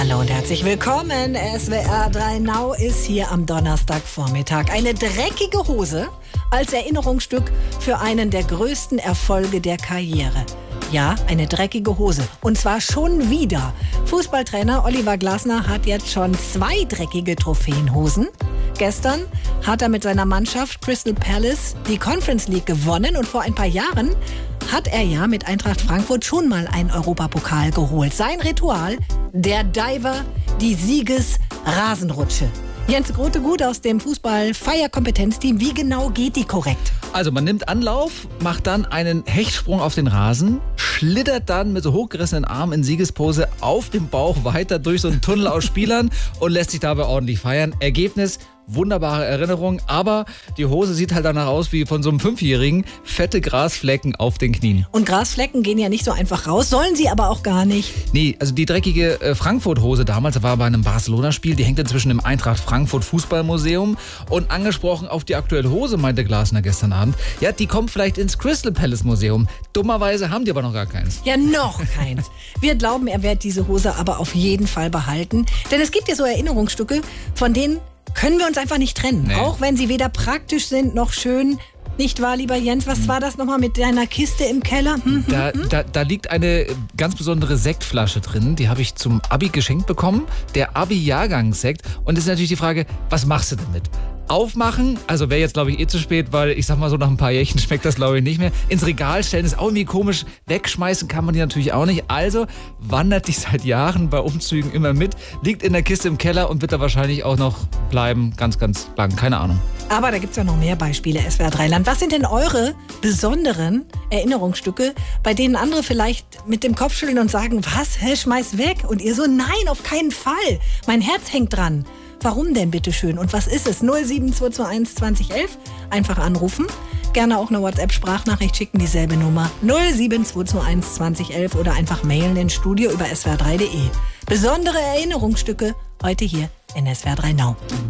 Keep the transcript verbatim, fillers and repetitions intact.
Hallo und herzlich willkommen. S W R drei Now ist hier am Donnerstagvormittag. Eine dreckige Hose als Erinnerungsstück für einen der größten Erfolge der Karriere. Ja, eine dreckige Hose. Und zwar schon wieder. Fußballtrainer Oliver Glasner hat jetzt schon zwei dreckige Trophäenhosen. Gestern hat er mit seiner Mannschaft Crystal Palace die Conference League gewonnen. Und vor ein paar Jahren hat er ja mit Eintracht Frankfurt schon mal einen Europapokal geholt. Sein Ritual, der Diver, die Siegesrasenrutsche. Jens Grotegut aus dem Fußball-Fire-Kompetenzteam. Wie genau geht die korrekt? Also man nimmt Anlauf, macht dann einen Hechtsprung auf den Rasen, schlittert dann mit so hochgerissenen Armen in Siegespose auf dem Bauch weiter durch so einen Tunnel aus Spielern und lässt sich dabei ordentlich feiern. Ergebnis: wunderbare Erinnerung, aber die Hose sieht halt danach aus wie von so einem Fünfjährigen. Fette Grasflecken auf den Knien. Und Grasflecken gehen ja nicht so einfach raus, sollen sie aber auch gar nicht. Nee, also die dreckige äh, Frankfurt-Hose damals, das war bei einem Barcelona-Spiel, die hängt inzwischen im Eintracht Frankfurt Fußballmuseum. Und angesprochen auf die aktuelle Hose, meinte Glasner gestern Abend, ja, die kommt vielleicht ins Crystal Palace Museum. Dummerweise haben die aber noch gar keins. Ja, noch keins. Wir glauben, er wird diese Hose aber auf jeden Fall behalten. Denn es gibt ja so Erinnerungsstücke, von denen können wir uns einfach nicht trennen. Nee. Auch wenn sie weder praktisch sind noch schön. Nicht wahr, lieber Jens? Was war das nochmal mit deiner Kiste im Keller? Hm, da, hm, hm? Da, da liegt eine ganz besondere Sektflasche drin. Die habe ich zum Abi geschenkt bekommen. Der Abi-Jahrgangssekt. Und es ist natürlich die Frage, was machst du damit? Aufmachen, also wäre jetzt glaube ich eh zu spät, weil ich sag mal so nach ein paar Jährchen schmeckt das glaube ich nicht mehr. Ins Regal stellen ist auch irgendwie komisch, wegschmeißen kann man die natürlich auch nicht. Also wandert die seit Jahren bei Umzügen immer mit, liegt in der Kiste im Keller und wird da wahrscheinlich auch noch bleiben, ganz, ganz lang, keine Ahnung. Aber da gibt es ja noch mehr Beispiele, S W R drei Land. Was sind denn eure besonderen Erinnerungsstücke, bei denen andere vielleicht mit dem Kopf schütteln und sagen, was, hä, schmeiß weg? Und ihr so, nein, auf keinen Fall, mein Herz hängt dran. Warum denn, bitteschön? Und was ist es? null sieben zwei zwei eins zwanzig elf. Einfach anrufen. Gerne auch eine WhatsApp-Sprachnachricht schicken, dieselbe Nummer. null sieben zwei zwei eins zwanzig elf oder einfach mailen ins Studio über S W R drei punkt de. Besondere Erinnerungsstücke heute hier in S W R drei Now.